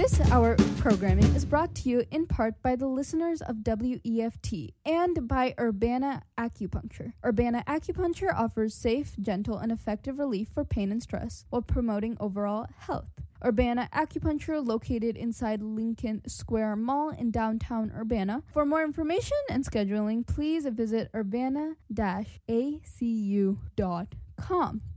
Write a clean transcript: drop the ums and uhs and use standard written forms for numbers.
Our programming is brought to you in part by the listeners of WEFT and by Urbana Acupuncture. Urbana Acupuncture offers safe, gentle, and effective relief for pain and stress while promoting overall health. Urbana Acupuncture, located inside Lincoln Square Mall in downtown Urbana. For more information and scheduling, please visit urbana-acu.com.